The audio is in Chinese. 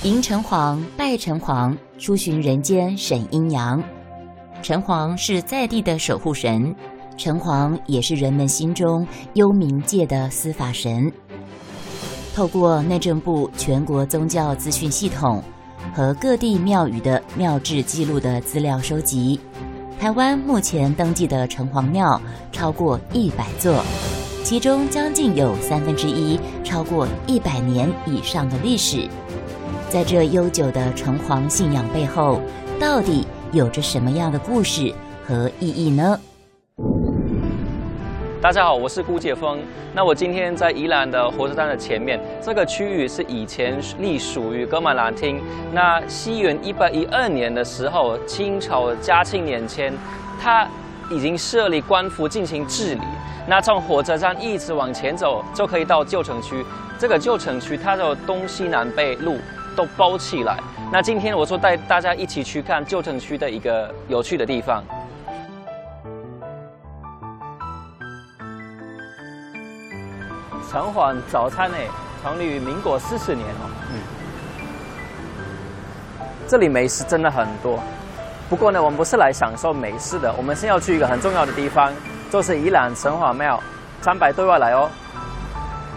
迎城隍、拜城隍，出巡人间审阴阳。城隍是在地的守护神，城隍也是人们心中幽冥界的司法神。透过内政部全国宗教资讯系统和各地庙宇的庙志记录的资料收集，台湾目前登记的城隍庙超过100座，其中将近有1/3超过100年以上的历史。在这悠久的城隍信仰背后，到底有着什么样的故事和意义呢？ 大家好，我是顾介峰。那我今天在宜兰的火车站的前面，这个区域是以前隶属于噶玛兰厅。那西元1812年的时候，清朝嘉庆年间，它已经设立官府进行治理。那从火车站一直往前走，就可以到旧城区。这个旧城区它的东西南北路都包起来。那今天我就带大家一起去看旧城区的一个有趣的地方。城隍早餐呢，成立于民国40年哦。这里美食真的很多，不过呢，我们不是来享受美食的，我们先要去一个很重要的地方，就是宜兰城隍庙，参拜对外来哦。